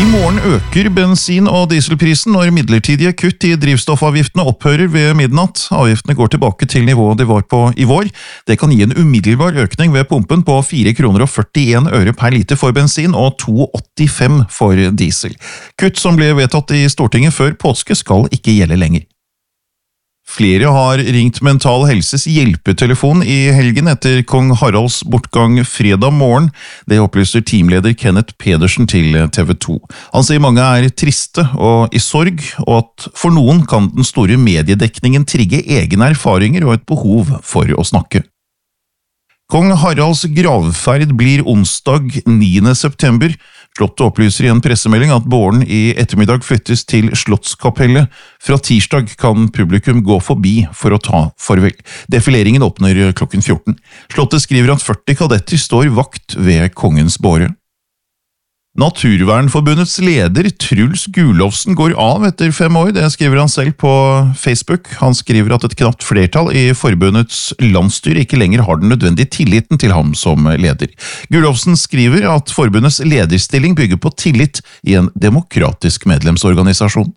morgen øker bensin- og dieselprisen når midlertidige kutt i drivstoffavgiftene opphører ved midnatt. Avgiftene går tilbake til nivået de var på i vår. Det kan gi en umiddelbar økning ved pumpen på 4,41 kroner per liter for bensin og 2,85 for diesel. Kutt som ble vedtatt i Stortinget før påske skal ikke gjelde lenger. Flere har ringt Mental Helses hjelpetelefon i helgen etter kong Haralds bortgang fredag morgen. Det opplyser teamleder Kenneth Pedersen til TV 2. Han sier mange er triste og i sorg, og at for noen kan den store mediedekningen trigge egne erfaringer og et behov for å snakke. Kong Haralds gravferd blir onsdag 9. september. Slottet opplyser i en pressemelding at båren i ettermiddag flyttes til Slottskapellet. Fra tirsdag kan publikum gå forbi for å ta farvel. Defileringen åpner klokken 14. Slottet skriver at 40 kadetter står vakt ved kongens båre. Naturvernforbundets leder Truls Gulowsen går av etter 5 år, det skriver han selv på Facebook. Han skriver at et knapt flertall i forbundets landsstyre ikke lenger har den nødvendige tilliten til ham som leder. Gulowsen skriver at forbundets lederstilling bygger på tillit i en demokratisk medlemsorganisasjon.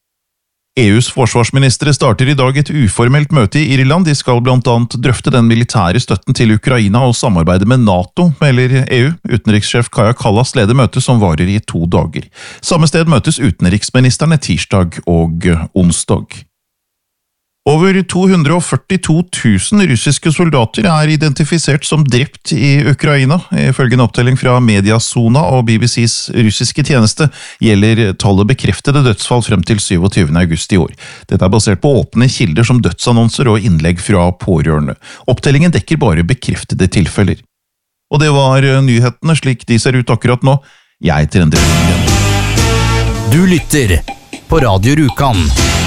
EUs forsvarsministre starter i dag et uformelt møte i Irland. De skal blant annet drøfte den militære støtten til Ukraina og samarbeide med NATO, melder EU. Utenrikssjef Kaja Kallas leder møte som varer i 2 dager. Samme sted møtes utenriksministerne tirsdag og onsdag. Over 242 000 russiske soldater er identifisert som drept i Ukraina. Ifølge en opptelling fra Mediazona og BBCs russiske tjeneste gjelder tallet bekreftede dødsfall frem til 27. august i år. Dette er basert på åpne kilder som dødsannonser og innlegg fra pårørende. Opptellingen dekker bare bekreftede tilfeller. Og det var nyhetene slik de ser ut akkurat nå. Jeg heter Endre Lundgren. Du lytter på Radio Rjukan.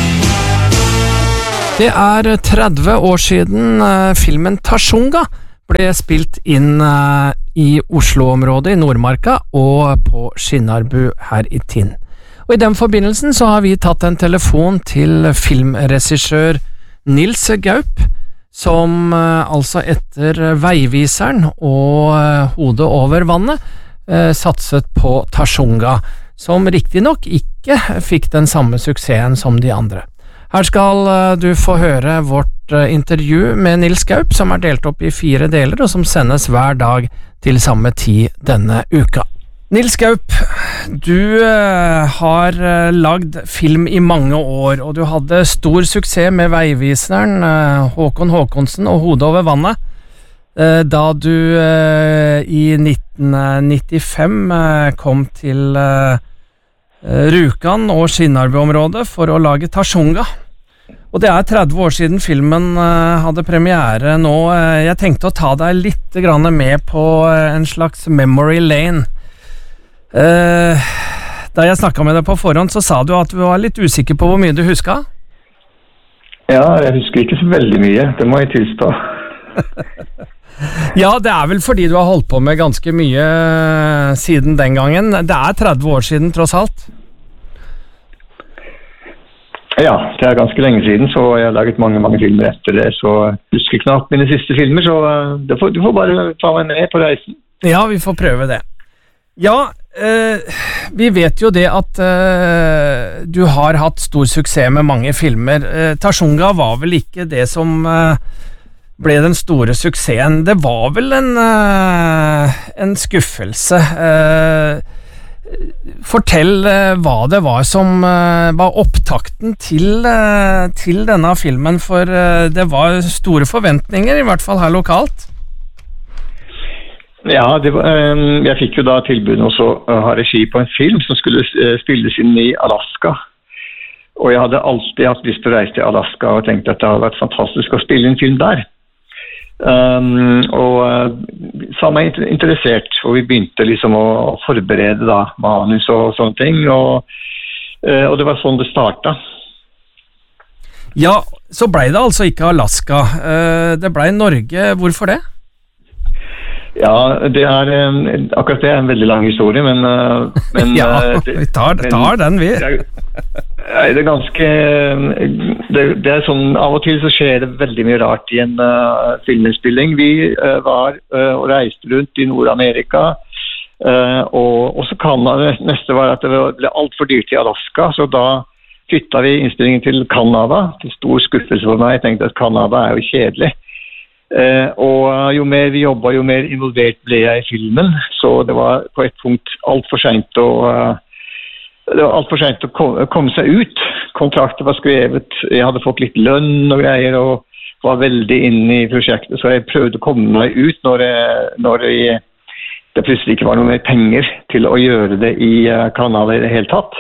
Det er 30 år siden filmen Tashunga ble spilt inn i Oslo-området i Nordmarka og på Skinnarbu her i Tinn. Og i den forbindelsen så har vi tatt en telefon til filmregissør Nils Gaup, som altså etter Veiviseren og Hodet over vannet satset på Tashunga, som riktignok ikke fikk den samme suksessen som de andre. Her skal du få høre vårt intervju med Nils Gaup, som er delt opp i 4 deler, og som sendes hver dag til samme tid denne uka. Nils Gaup, du har lagd film i mange år, og du hadde stor suksess med Veiviseren, Håkon Håkonsen og Hodet over vannet, da du i 1995 kom til Rjukan og Skinnarbu-området for å lage Tashunga. Og det er 30 år siden filmen hadde premiere nå. Jeg tenkte å ta deg litt med på en slags memory lane. Da jeg snakket med deg på forhånd, så sa du at du var litt usikker på hvor mye du husket. Ja, jeg husker ikke så veldig mye, det må jeg tilstå. Ja, det er vel fordi du har holdt på med ganske mye siden den gangen. Det er 30 år siden, tross alt. Ja, det er ganske lenge siden, så jeg har laget mange filmer etter det, så jeg husker knapt mine siste filmer, så du får bare ta meg med på reisen. Ja, vi får prøve det. Ja, vi vet jo det at du har hatt stor suksess med mange filmer. Tashunga var vel ikke det som ble den store suksessen. Det var vel en skuffelse. Fortell hva det var som var opptakten til denne filmen, for det var store forventninger, i hvert fall her lokalt. Ja, jeg fikk jo da tilbud også å ha regi på en film som skulle spilles inn i Alaska. Og jeg hadde alltid hatt lyst til å reise til Alaska og tenkte at det hadde vært fantastisk å spille en film der. Og sa meg interessert, og vi begynte liksom å forberede da manus og sånne ting, og det var sånn det startet. Ja, så ble det altså ikke Alaska, det ble Norge. Hvorfor det? Ja, det er akkurat det er en veldig lang historie, men ja, vi tar den vi. Det er ganske det er sånn, av og til så skjer det veldig mye rart i en filminnspilling. Vi var og reiste rundt i Nord-Amerika, Og så Canada, neste var at det ble alt for dyrt i Alaska, så da flyttet vi innspillingen til Canada, til stor skuffelse for meg. Jeg tenkte at Canada jo kjedelig. Og jo mer vi jobbet, jo mer involvert ble jeg i filmen, så det var på et punkt alt for sent å komme seg ut. Kontraktet var skrevet, jeg hadde fått litt lønn og greier, og var veldig inne i prosjektet, så jeg prøvde å komme meg ut når det plutselig ikke var noe mer penger til å gjøre det i Canada i det hele tatt.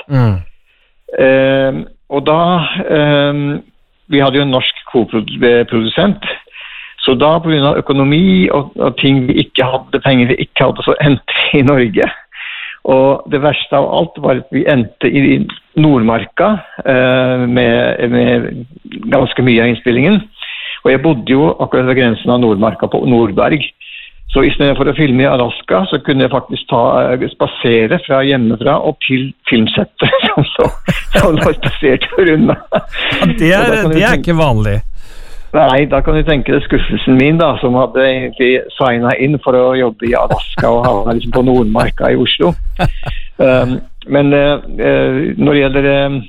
Og da, vi hadde jo en norsk koprodusent, så da på grunn av økonomi og ting vi ikke hadde, penger vi ikke hadde, så endte i Norge. Og det verste av alt var at vi endte i Nordmarka med ganske mye av innspillingen. Og jeg bodde jo akkurat ved grensen av Nordmarka på Nordberg. Så i stedet for å filme i Alaska, så kunne jeg faktisk spasere fra hjemmefra og til filmsettet, som lå spasert unna. Ja, det er ikke vanlig. Nei, da kan du tenke deg skuffelsen min da, som hadde egentlig signet inn for å jobbe i Alaska og havne liksom på Nordmarka i Oslo. Men når det gjelder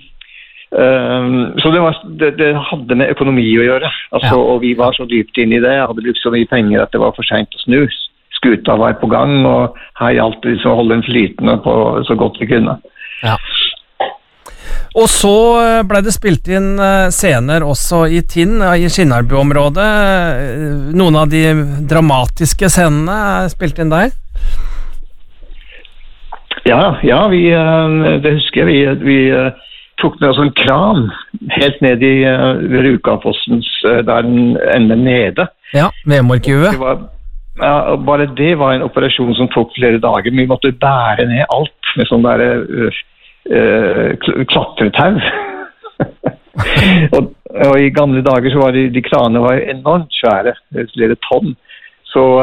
så det hadde med økonomi å gjøre, altså, og vi var så dypt inn i det, jeg hadde brukt så mye penger at det var for sent å snu. Skuta var på gang, og her gjaldt det å holde den flytende på så godt vi kunne. Ja. Og så ble det spilt inn scener også i Tinn, i Skinnarbu-området. Noen av de dramatiske scenene er spilt inn der? Ja, det husker jeg. Vi tok med oss en kran helt ned i Raukafossens, der den ender nede. Ja, Vemorkuvet. Bare det var en operasjon som tok flere dager. Vi måtte bære ned alt med sånn der klatretau. og i gamle dager så var de kranene var enormt svære, flere tonn. Så